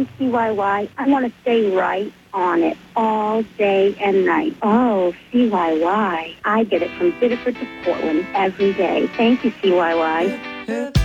on CYY. I want to stay right on it all day and night. Oh, CYY. I get it from Biddeford to Portland every day. Thank you, CYY.